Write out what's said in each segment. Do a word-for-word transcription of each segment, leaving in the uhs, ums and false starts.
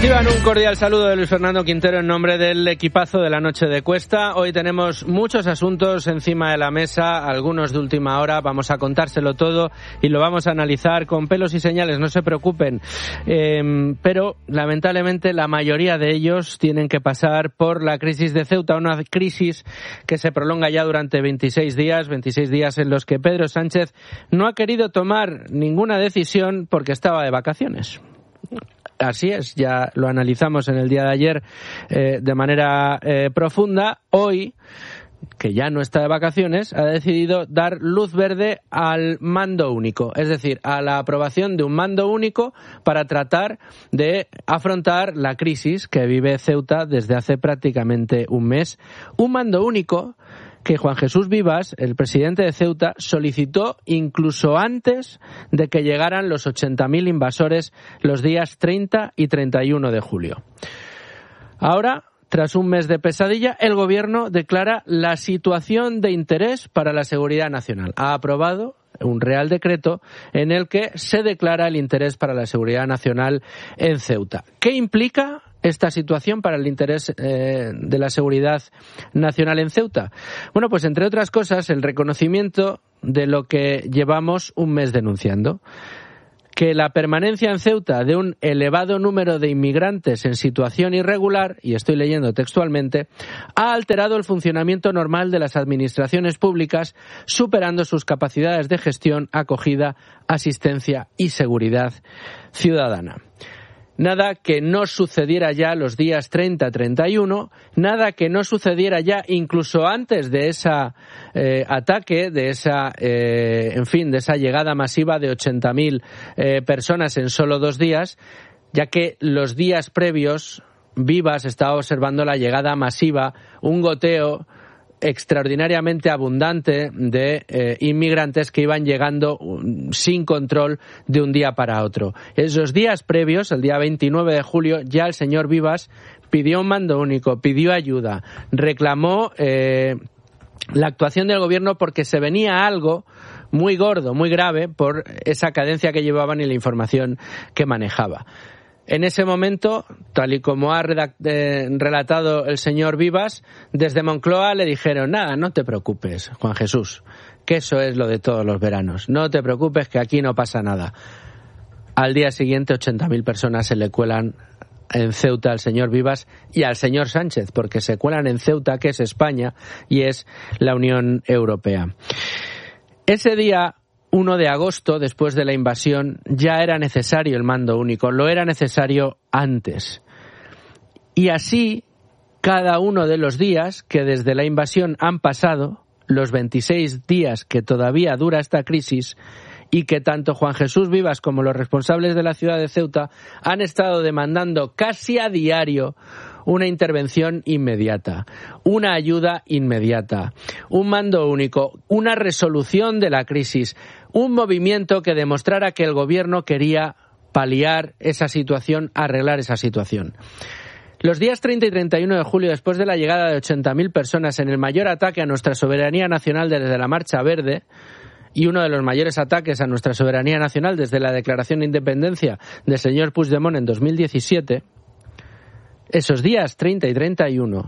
Reciban un cordial saludo de Luis Fernando Quintero en nombre del equipazo de la noche de Cuesta. Hoy tenemos muchos asuntos encima de la mesa, algunos de última hora. Vamos a contárselo todo y lo vamos a analizar con pelos y señales, no se preocupen. Eh, pero, lamentablemente, la mayoría de ellos tienen que pasar por la crisis de Ceuta, una crisis que se prolonga ya durante veintiséis días, veintiséis días en los que Pedro Sánchez no ha querido tomar ninguna decisión porque estaba de vacaciones. Así es, ya lo analizamos en el día de ayer eh, de manera eh, profunda. Hoy, que ya no está de vacaciones, ha decidido dar luz verde al mando único, es decir, a la aprobación de un mando único para tratar de afrontar la crisis que vive Ceuta desde hace prácticamente un mes. Un mando único que Juan Jesús Vivas, el presidente de Ceuta, solicitó incluso antes de que llegaran los ochenta mil invasores los días treinta y treinta y uno de julio. Ahora, tras un mes de pesadilla, el Gobierno declara la situación de interés para la seguridad nacional. Ha aprobado un Real Decreto en el que se declara el interés para la seguridad nacional en Ceuta. ¿Qué implica esta situación para el interés eh, de la seguridad nacional en Ceuta? Bueno, pues entre otras cosas, el reconocimiento de lo que llevamos un mes denunciando, que la permanencia en Ceuta de un elevado número de inmigrantes en situación irregular, y estoy leyendo textualmente, ha alterado el funcionamiento normal de las administraciones públicas, superando sus capacidades de gestión, acogida, asistencia y seguridad ciudadana. Nada que no sucediera ya los días treinta a treinta y uno, nada que no sucediera ya incluso antes de ese eh, ataque, de esa, eh, en fin, de esa llegada masiva de ochenta mil eh, personas en solo dos días, ya que los días previos Vivas estaba observando la llegada masiva, un goteo extraordinariamente abundante de eh, inmigrantes que iban llegando um, sin control de un día para otro. Esos días previos, el día veintinueve de julio, ya el señor Vivas pidió un mando único, pidió ayuda, reclamó eh, la actuación del Gobierno porque se venía algo muy gordo, muy grave por esa cadencia que llevaban y la información que manejaba. En ese momento, tal y como ha redact- eh, relatado el señor Vivas, desde Moncloa le dijeron: nada, no te preocupes, Juan Jesús, que eso es lo de todos los veranos. No te preocupes, que aquí no pasa nada. Al día siguiente, ochenta mil personas se le cuelan en Ceuta al señor Vivas y al señor Sánchez, porque se cuelan en Ceuta, que es España y es la Unión Europea. Ese día, uno de agosto, después de la invasión, ya era necesario el mando único, lo era necesario antes. Y así, cada uno de los días que desde la invasión han pasado, los veintiséis días que todavía dura esta crisis, y que tanto Juan Jesús Vivas como los responsables de la ciudad de Ceuta han estado demandando casi a diario una intervención inmediata, una ayuda inmediata, un mando único, una resolución de la crisis, un movimiento que demostrara que el Gobierno quería paliar esa situación, arreglar esa situación. Los días treinta y treinta y uno de julio, después de la llegada de ochenta mil personas en el mayor ataque a nuestra soberanía nacional desde la Marcha Verde, y uno de los mayores ataques a nuestra soberanía nacional desde la declaración de independencia del señor Puigdemont en dos mil diecisiete, esos días treinta y treinta y uno,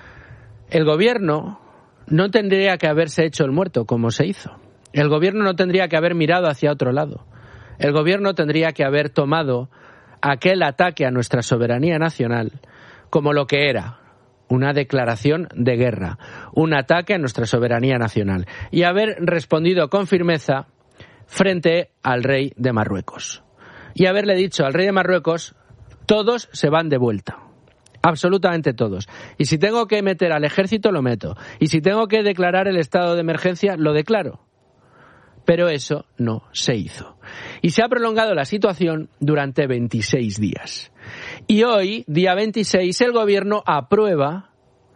el Gobierno no tendría que haberse hecho el muerto como se hizo. El Gobierno no tendría que haber mirado hacia otro lado. El Gobierno tendría que haber tomado aquel ataque a nuestra soberanía nacional como lo que era: una declaración de guerra, un ataque a nuestra soberanía nacional, y haber respondido con firmeza frente al rey de Marruecos. Y haberle dicho al rey de Marruecos: todos se van de vuelta. Absolutamente todos. Y si tengo que meter al ejército, lo meto. Y si tengo que declarar el estado de emergencia, lo declaro. Pero eso no se hizo. Y se ha prolongado la situación durante veintiséis días. Y hoy, día veintiséis, el Gobierno aprueba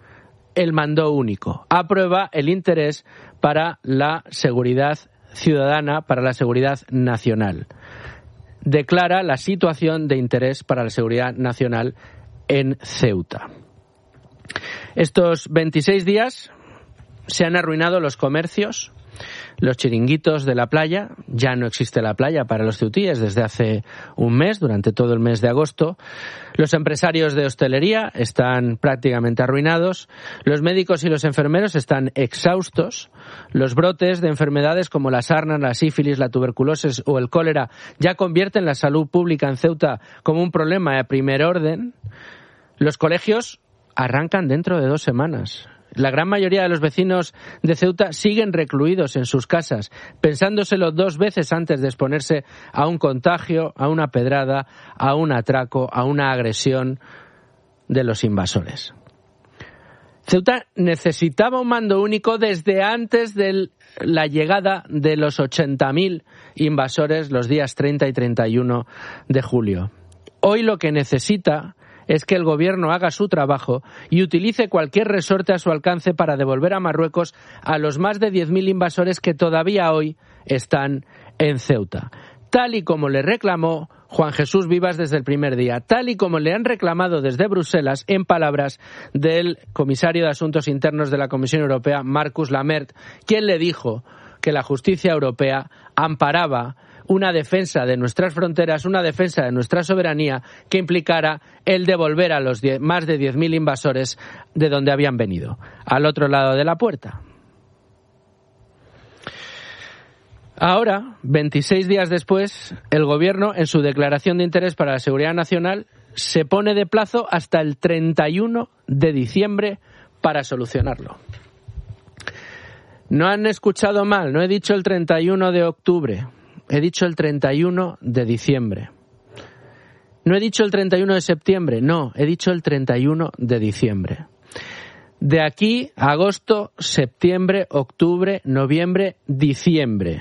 el mando único, aprueba el interés para la seguridad ciudadana, para la seguridad nacional. Declara la situación de interés para la seguridad nacional en Ceuta. Estos veintiséis días se han arruinado los comercios, Los chiringuitos de la playa, ya no existe la playa para los ceutíes desde hace un mes, durante todo el mes de agosto. Los empresarios de hostelería están prácticamente arruinados. Los médicos y los enfermeros están exhaustos. Los brotes de enfermedades como la sarna, la sífilis, la tuberculosis o el cólera ya convierten la salud pública en Ceuta como un problema de primer orden. Los colegios arrancan dentro de dos semanas. La gran mayoría de los vecinos de Ceuta siguen recluidos en sus casas, pensándoselo dos veces antes de exponerse a un contagio, a una pedrada, a un atraco, a una agresión de los invasores. Ceuta necesitaba un mando único desde antes de la llegada de los ochenta mil invasores los días treinta y treinta y uno de julio. Hoy lo que necesita es que el gobierno haga su trabajo y utilice cualquier resorte a su alcance para devolver a Marruecos a los más de diez mil invasores que todavía hoy están en Ceuta. Tal y como le reclamó Juan Jesús Vivas desde el primer día, tal y como le han reclamado desde Bruselas, en palabras del comisario de Asuntos Internos de la Comisión Europea, Marcus Lamert, quien le dijo que la justicia europea amparaba una defensa de nuestras fronteras, una defensa de nuestra soberanía que implicara el devolver a los diez, más de diez mil invasores de donde habían venido, al otro lado de la puerta. Ahora, veintiséis días después, el Gobierno, en su declaración de interés para la seguridad nacional, se pone de plazo hasta el treinta y uno de diciembre para solucionarlo. No han escuchado mal, no he dicho el treinta y uno de octubre. He dicho el treinta y uno de diciembre. No he dicho el treinta y uno de septiembre, no, he dicho el treinta y uno de diciembre. De aquí a agosto, septiembre, octubre, noviembre, diciembre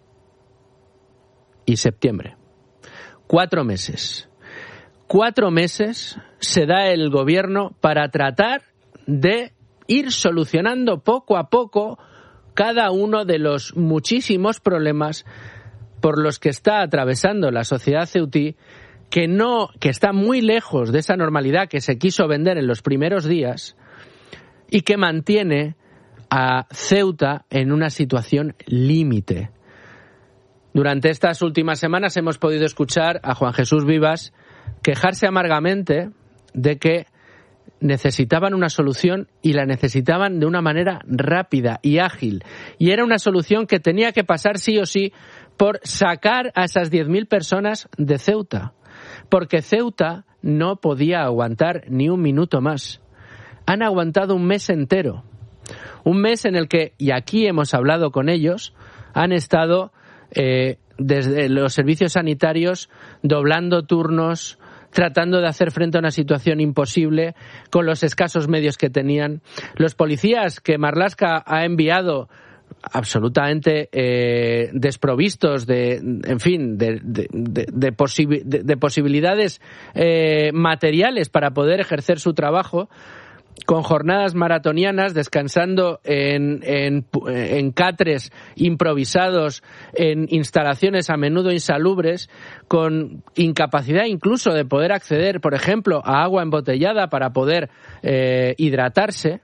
y septiembre. Cuatro meses. Cuatro meses se da el gobierno para tratar de ir solucionando poco a poco cada uno de los muchísimos problemas por los que está atravesando la sociedad ceutí, que no, que está muy lejos de esa normalidad que se quiso vender en los primeros días y que mantiene a Ceuta en una situación límite. Durante estas últimas semanas hemos podido escuchar a Juan Jesús Vivas quejarse amargamente de que necesitaban una solución y la necesitaban de una manera rápida y ágil. Y era una solución que tenía que pasar sí o sí por sacar a esas diez mil personas de Ceuta, porque Ceuta no podía aguantar ni un minuto más. Han aguantado un mes entero, un mes en el que, y aquí hemos hablado con ellos, han estado eh, desde los servicios sanitarios doblando turnos, tratando de hacer frente a una situación imposible con los escasos medios que tenían. Los policías que Marlaska ha enviado absolutamente eh, desprovistos de, en fin, de, de, de, de, posibi- de, de posibilidades eh, materiales para poder ejercer su trabajo, con jornadas maratonianas, descansando en, en, en catres improvisados, en instalaciones a menudo insalubres, con incapacidad incluso de poder acceder, por ejemplo, a agua embotellada para poder eh, hidratarse.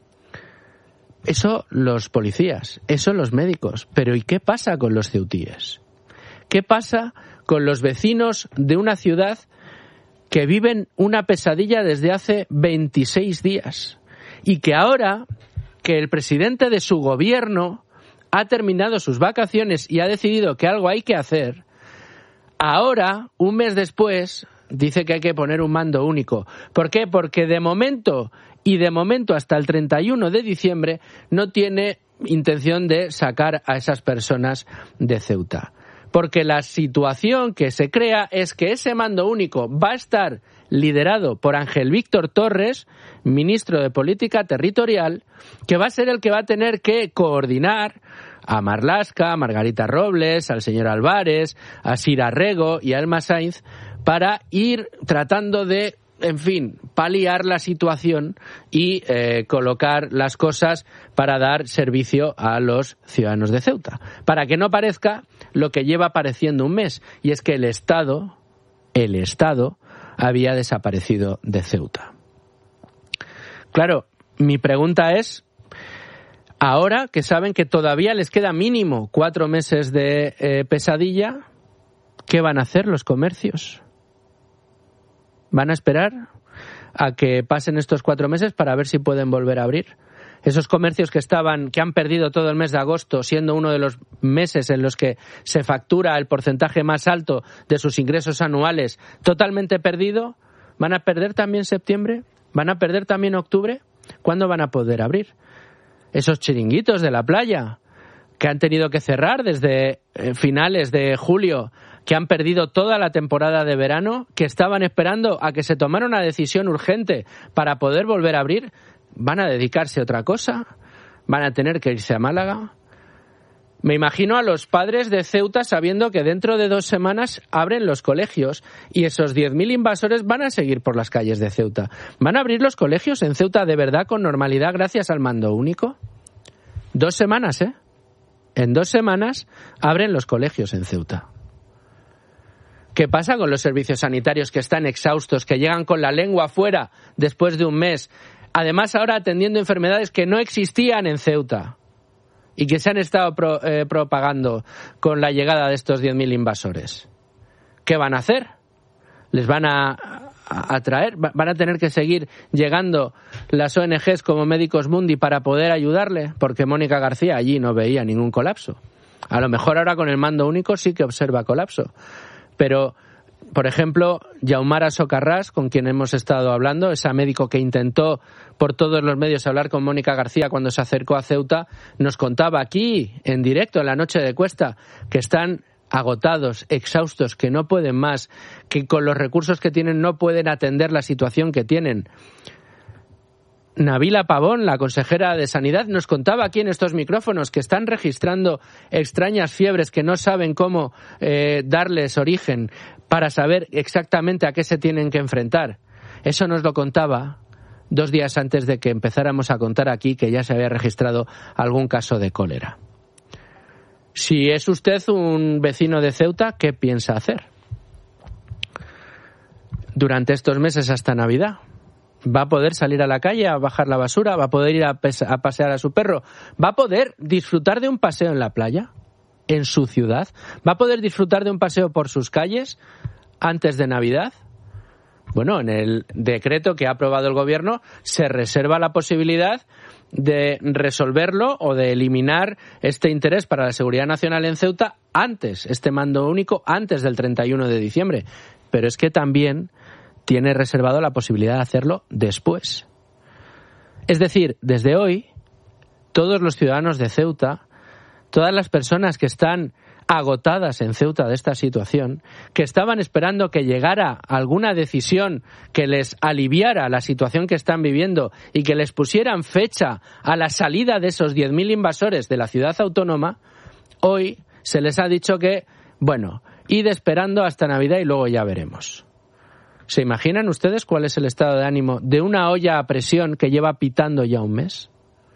Eso los policías, eso los médicos. Pero ¿y qué pasa con los ceutíes? ¿Qué pasa con los vecinos de una ciudad que viven una pesadilla desde hace veintiséis días y que ahora que el presidente de su gobierno ha terminado sus vacaciones y ha decidido que algo hay que hacer, ahora, un mes después, dice que hay que poner un mando único? ¿Por qué? Porque de momento, y de momento hasta el treinta y uno de diciembre, no tiene intención de sacar a esas personas de Ceuta. Porque la situación que se crea es que ese mando único va a estar liderado por Ángel Víctor Torres, ministro de Política Territorial, que va a ser el que va a tener que coordinar a Marlaska, a Margarita Robles, al señor Álvarez, a Sira Rego y a Elma Sainz para ir tratando de, en fin, paliar la situación y eh, colocar las cosas para dar servicio a los ciudadanos de Ceuta. Para que no parezca lo que lleva pareciendo un mes, y es que el Estado, el Estado, había desaparecido de Ceuta. Claro, mi pregunta es, Ahora que saben que todavía les queda mínimo cuatro meses de eh, pesadilla, ¿qué van a hacer los comercios? ¿Van a esperar a que pasen estos cuatro meses para ver si pueden volver a abrir? Esos comercios que estaban, que han perdido todo el mes de agosto, siendo uno de los meses en los que se factura el porcentaje más alto de sus ingresos anuales, totalmente perdido, ¿van a perder también septiembre? ¿Van a perder también octubre? ¿Cuándo van a poder abrir? Esos chiringuitos de la playa, que han tenido que cerrar desde finales de julio, que han perdido toda la temporada de verano, que estaban esperando a que se tomara una decisión urgente para poder volver a abrir, ¿van a dedicarse a otra cosa? ¿Van a tener que irse a Málaga? Me imagino a los padres de Ceuta sabiendo que dentro de dos semanas abren los colegios y esos diez mil invasores van a seguir por las calles de Ceuta. ¿Van a abrir los colegios en Ceuta de verdad con normalidad gracias al mando único? Dos semanas, ¿eh? En dos semanas abren los colegios en Ceuta. ¿Qué pasa con los servicios sanitarios que están exhaustos, que llegan con la lengua afuera después de un mes? Además, ahora atendiendo enfermedades que no existían en Ceuta y que se han estado pro, eh, propagando con la llegada de estos diez mil invasores. ¿Qué van a hacer? ¿Les van a, a, a traer? ¿Van a tener que seguir llegando las O N Ges como Médicos Mundi para poder ayudarle? Porque Mónica García allí no veía ningún colapso. A lo mejor ahora con el mando único sí que observa colapso. Pero, por ejemplo, Yaumara Socarrás, con quien hemos estado hablando, ese médico que intentó por todos los medios hablar con Mónica García cuando se acercó a Ceuta, nos contaba aquí, en directo, en la noche de Cuesta, que están agotados, exhaustos, que no pueden más, que con los recursos que tienen no pueden atender la situación que tienen. Nabila Pavón, la consejera de Sanidad, nos contaba aquí en estos micrófonos que están registrando extrañas fiebres que no saben cómo eh, darles origen para saber exactamente a qué se tienen que enfrentar. Eso nos lo contaba dos días antes de que empezáramos a contar aquí que ya se había registrado algún caso de cólera. Si es usted un vecino de Ceuta, ¿qué piensa hacer durante estos meses hasta Navidad? ¿Va a poder salir a la calle a bajar la basura? ¿Va a poder ir a, pes- a pasear a su perro? ¿Va a poder disfrutar de un paseo en la playa? ¿En su ciudad? ¿Va a poder disfrutar de un paseo por sus calles antes de Navidad? Bueno, en el decreto que ha aprobado el Gobierno se reserva la posibilidad de resolverlo o de eliminar este interés para la seguridad nacional en Ceuta antes, este mando único, antes del treinta y uno de diciembre. Pero es que también tiene reservado la posibilidad de hacerlo después. Es decir, desde hoy, todos los ciudadanos de Ceuta, todas las personas que están agotadas en Ceuta de esta situación, que estaban esperando que llegara alguna decisión que les aliviara la situación que están viviendo y que les pusieran fecha a la salida de esos diez mil invasores de la ciudad autónoma, hoy se les ha dicho que, bueno, id esperando hasta Navidad y luego ya veremos. ¿Se imaginan ustedes cuál es el estado de ánimo de una olla a presión que lleva pitando ya un mes?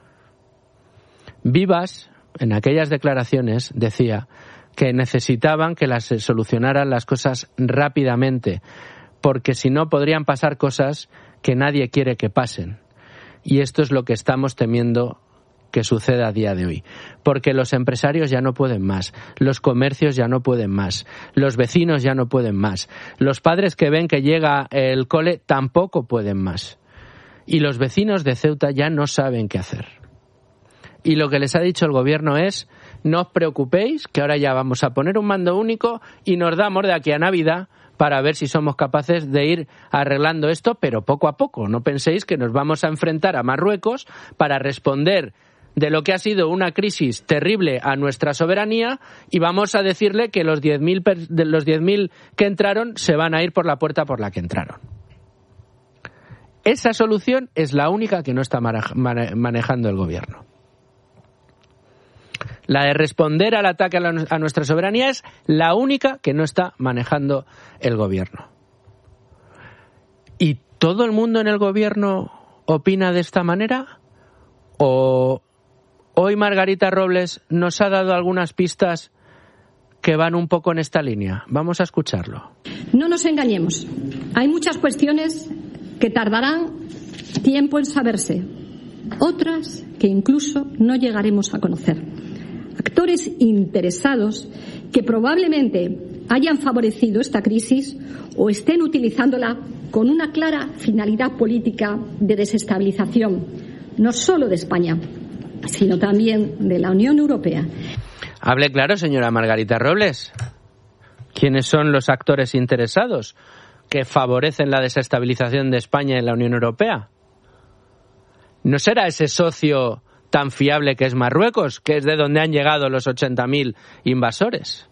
Vivas, en aquellas declaraciones, decía que necesitaban que las solucionaran las cosas rápidamente, porque si no podrían pasar cosas que nadie quiere que pasen. Y esto es lo que estamos temiendo que suceda a día de hoy, porque los empresarios ya no pueden más, los comercios ya no pueden más, los vecinos ya no pueden más, los padres que ven que llega el cole tampoco pueden más, y los vecinos de Ceuta ya no saben qué hacer. Y lo que les ha dicho el Gobierno es: no os preocupéis, que ahora ya vamos a poner un mando único y nos damos de aquí a Navidad para ver si somos capaces de ir arreglando esto, pero poco a poco. No penséis que nos vamos a enfrentar a Marruecos para responder de lo que ha sido una crisis terrible a nuestra soberanía y vamos a decirle que los diez mil de los diez mil que entraron se van a ir por la puerta por la que entraron. Esa solución es la única que no está manejando el Gobierno. La de responder al ataque a, la, a nuestra soberanía es la única que no está manejando el Gobierno. ¿Y todo el mundo en el Gobierno opina de esta manera? ¿O hoy Margarita Robles nos ha dado algunas pistas que van un poco en esta línea? Vamos a escucharlo. No nos engañemos. Hay muchas cuestiones que tardarán tiempo en saberse. otras que incluso no llegaremos a conocer. Actores interesados que probablemente hayan favorecido esta crisis o estén utilizándola con una clara finalidad política de desestabilización, no solo de España, sino también de la Unión Europea. Hable claro, señora Margarita Robles. ¿Quiénes son los actores interesados que favorecen la desestabilización de España en la Unión Europea? ¿No será ese socio tan fiable que es Marruecos, que es de donde han llegado los ochenta mil invasores?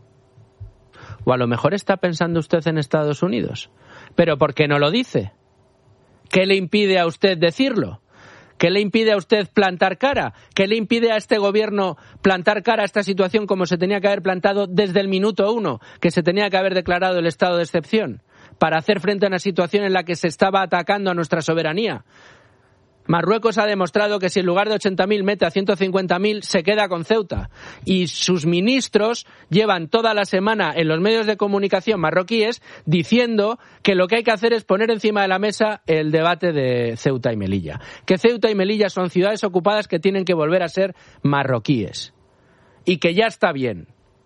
O a lo mejor está pensando usted en Estados Unidos. ¿Pero por qué no lo dice? ¿Qué le impide a usted decirlo? ¿Qué le impide a usted plantar cara? ¿Qué le impide a este gobierno plantar cara a esta situación como se tenía que haber plantado desde el minuto uno, que se tenía que haber declarado el estado de excepción, para hacer frente a una situación en la que se estaba atacando a nuestra soberanía? Marruecos ha demostrado que si en lugar de ochenta mil mete a ciento cincuenta mil, se queda con Ceuta. Y sus ministros llevan toda la semana en los medios de comunicación marroquíes diciendo que lo que hay que hacer es poner encima de la mesa el debate de Ceuta y Melilla. Que Ceuta y Melilla son ciudades ocupadas que tienen que volver a ser marroquíes. Y que ya está bien.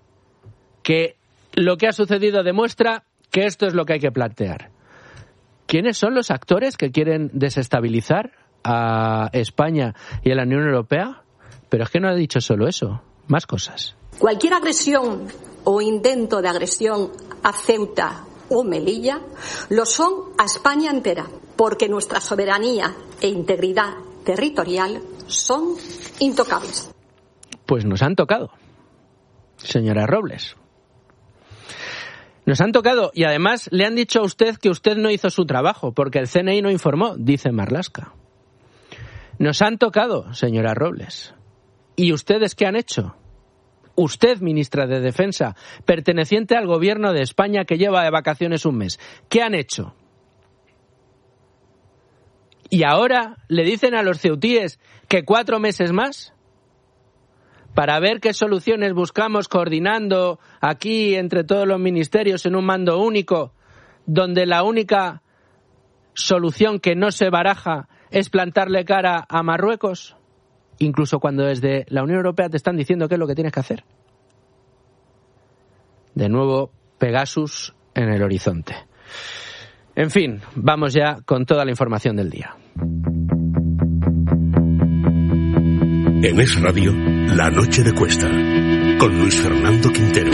Que lo que ha sucedido demuestra que esto es lo que hay que plantear. ¿Quiénes son los actores que quieren desestabilizar a España y a la Unión Europea? Pero es que no ha dicho solo eso, más cosas. Cualquier agresión o intento de agresión a Ceuta o Melilla lo son a España entera, porque nuestra soberanía e integridad territorial son intocables. Pues nos han tocado, señora Robles. Nos han tocado y además le han dicho a usted que usted no hizo su trabajo porque el C N I no informó, dice Marlaska. Nos han tocado, señora Robles. ¿Y ustedes qué han hecho? Usted, ministra de Defensa, perteneciente al gobierno de España que lleva de vacaciones un mes. ¿Qué han hecho? ¿Y ahora le dicen a los ceutíes que cuatro meses más? Para ver qué soluciones buscamos coordinando aquí entre todos los ministerios en un mando único, donde la única solución que no se baraja es plantarle cara a Marruecos, incluso cuando desde la Unión Europea te están diciendo qué es lo que tienes que hacer. De nuevo, Pegasus en el horizonte. En fin, vamos ya con toda la información del día. En Es Radio, La Noche de Cuesta, con Luis Fernando Quintero.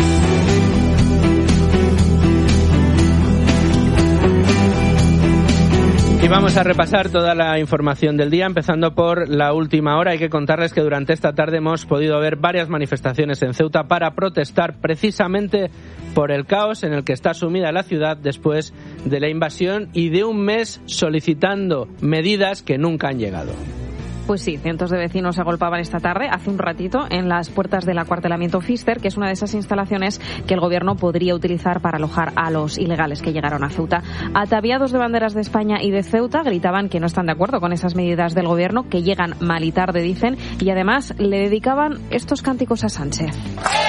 Y vamos a repasar toda la información del día, empezando por la última hora. Hay que contarles que durante esta tarde hemos podido ver varias manifestaciones en Ceuta para protestar precisamente por el caos en el que está sumida la ciudad después de la invasión y de un mes solicitando medidas que nunca han llegado. Pues sí, cientos de vecinos se agolpaban esta tarde, hace un ratito, en las puertas del acuartelamiento Pfister, que es una de esas instalaciones que el gobierno podría utilizar para alojar a los ilegales que llegaron a Ceuta. Ataviados de banderas de España y de Ceuta, gritaban que no están de acuerdo con esas medidas del gobierno, que llegan mal y tarde, dicen, y además le dedicaban estos cánticos a Sánchez.